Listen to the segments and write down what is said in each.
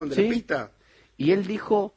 de Sí. la pista. Y él dijo,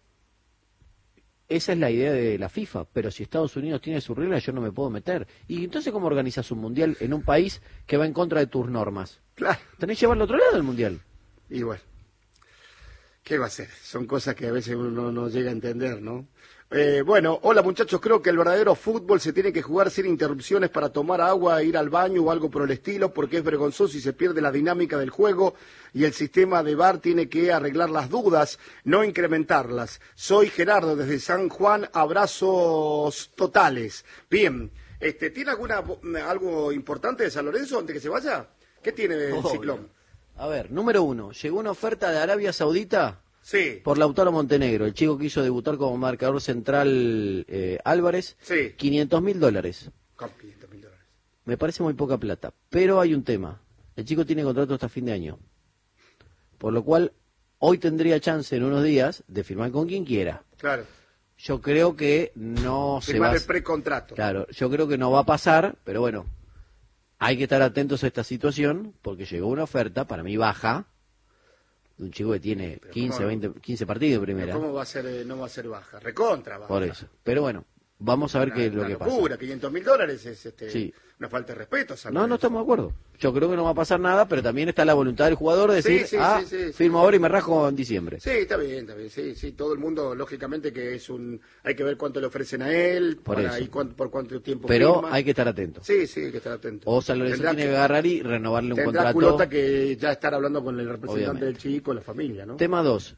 esa es la idea de la FIFA, pero si Estados Unidos tiene sus reglas, yo no me puedo meter. Y entonces, ¿cómo organizas un mundial en un país que va en contra de tus normas? Claro. Tenés que llevarlo al otro lado del mundial. Y bueno, ¿qué va a ser? Son cosas que a veces uno no llega a entender, ¿no? Bueno, hola muchachos, creo que el verdadero fútbol se tiene que jugar sin interrupciones para tomar agua, ir al baño o algo por el estilo, porque es vergonzoso y se pierde la dinámica del juego y el sistema de VAR tiene que arreglar las dudas, no incrementarlas. Soy Gerardo desde San Juan, abrazos totales. Bien, ¿tiene algo importante de San Lorenzo antes que se vaya? ¿Qué tiene del Obvio. Ciclón? A ver, número 1, llegó una oferta de Arabia Saudita Sí, por Lautaro Montenegro, el chico que hizo debutar como marcador central Álvarez, sí. $500.000. Con $500.000. Me parece muy poca plata, pero hay un tema. El chico tiene contrato hasta fin de año. Por lo cual, hoy tendría chance en unos días de firmar con quien quiera. Claro. Yo creo que no se va Firmar a... el precontrato. Claro, yo creo que no va a pasar, pero bueno, hay que estar atentos a esta situación, porque llegó una oferta, para mí baja, de un chico que tiene Pero 15, ¿cómo? 15 partidos en Pero primera. ¿cómo va a ser, no va a ser baja? Recontra baja. Por eso. Pero bueno, vamos a ver qué es lo Una que pasa. locura, $500.000 es Sí. una falta de respeto. San No, no Lorenzo. estamos de acuerdo. Yo creo que no va a pasar nada, pero también está la voluntad del jugador de Sí, decir, sí, sí, sí, firmo sí. ahora y me rajo en diciembre. Sí, está bien, sí, todo el mundo, lógicamente que hay que ver cuánto le ofrecen a él, Por eso. y por cuánto tiempo Pero firma. hay que estar atento. Sí, hay que estar atento. O San Lorenzo Tendrá tiene que agarrar y renovarle un tendrá contrato. Culota que ya estar hablando con el representante Obviamente. del chico, la familia, ¿no? Tema 2.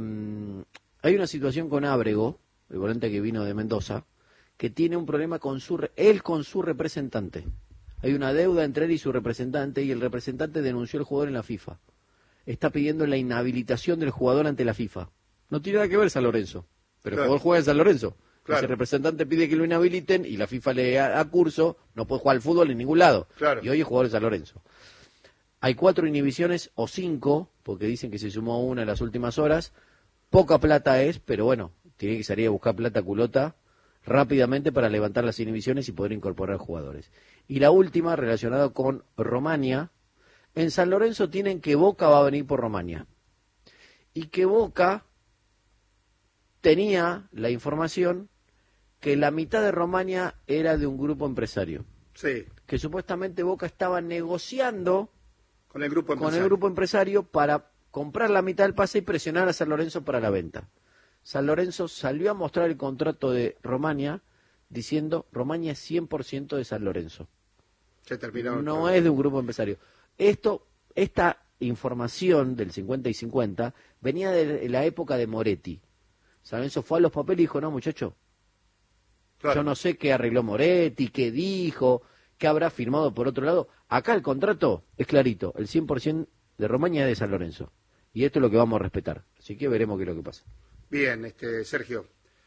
Hay una situación con Ábrego, el volante que vino de Mendoza, que tiene un problema con su representante. Hay una deuda entre él y su representante, y el representante denunció al jugador en la FIFA. Está pidiendo la inhabilitación del jugador ante la FIFA. No tiene nada que ver San Lorenzo, pero Claro. el jugador juega en San Lorenzo. Claro. Ese representante pide que lo inhabiliten y la FIFA le da curso, no puede jugar al fútbol en ningún lado. Claro. Y hoy es jugador de San Lorenzo. Hay 4 inhibiciones o 5, porque dicen que se sumó una en las últimas horas. Poca plata es, pero bueno, tiene que salir a buscar plata Culota rápidamente para levantar las inhibiciones y poder incorporar jugadores. Y la última, relacionada con Romania. En San Lorenzo tienen que Boca va a venir por Romania. Y que Boca tenía la información que la mitad de Romania era de un grupo empresario. Sí, Que supuestamente Boca estaba negociando con el grupo con empresario. el grupo empresario para comprar la mitad del pase y presionar a San Lorenzo para la venta. San Lorenzo salió a mostrar el contrato de Romania diciendo Romania es 100% de San Lorenzo. Se terminó. No es de un grupo empresario. Esta información del 50 y 50 venía de la época de Moretti. San Lorenzo fue a los papeles y dijo, no muchacho, Claro. yo no sé qué arregló Moretti, qué dijo, qué habrá firmado por otro lado. Acá el contrato es clarito, el 100% de Romania es de San Lorenzo. Y esto es lo que vamos a respetar. Así que veremos qué es lo que pasa. Bien, Sergio.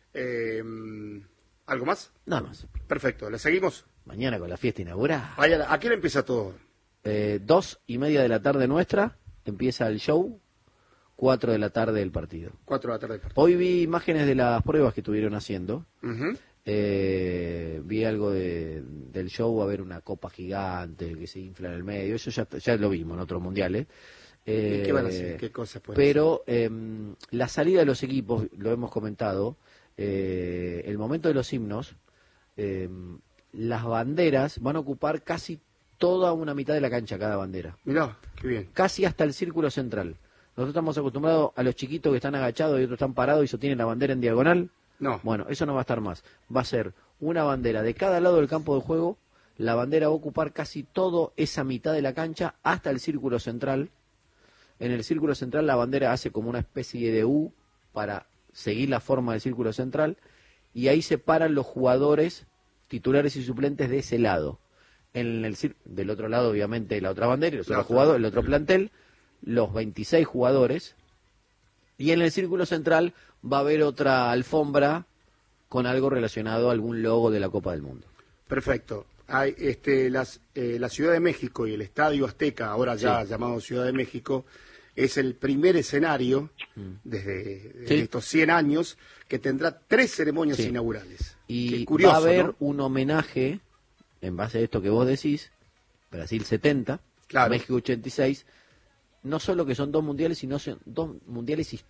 ¿Algo más? Nada más. Perfecto, ¿le seguimos? Mañana con la fiesta inaugural. ¿A qué hora empieza todo? 2:30 de la tarde nuestra, empieza el show, 4 de la tarde el partido. 4 de la tarde. del partido. Hoy vi imágenes de las pruebas que estuvieron haciendo. Ujú. Vi algo del show, va a haber una copa gigante que se infla en el medio. Eso ya lo vimos en otros mundiales. ¿Y qué van a hacer? ¿Qué cosas pueden Pero la salida de los equipos, lo hemos comentado, el momento de los himnos, las banderas van a ocupar casi toda una mitad de la cancha, cada bandera. Mirá, qué bien. Casi hasta el círculo central. Nosotros estamos acostumbrados a los chiquitos que están agachados y otros están parados y sostienen la bandera en diagonal. No, Bueno, eso no va a estar más. Va a ser una bandera de cada lado del campo de juego. La bandera va a ocupar casi toda esa mitad de la cancha hasta el círculo central. En el círculo central la bandera hace como una especie de U para seguir la forma del círculo central. Y ahí se paran los jugadores titulares y suplentes de ese lado. Del otro lado, obviamente, la otra bandera, los otros jugadores, el otro plantel, los 26 jugadores. Y en el círculo central va a haber otra alfombra con algo relacionado a algún logo de la Copa del Mundo. perfecto. Hay, la Ciudad de México y el Estadio Azteca, ahora ya llamado Ciudad de México, es el primer escenario desde Sí. estos 100 años que tendrá 3 ceremonias Sí. inaugurales. Y Qué curioso, va a haber ¿no? un homenaje, en base a esto que vos decís, Brasil 70, Claro. México 86, no solo que son dos mundiales, sino son dos mundiales históricos.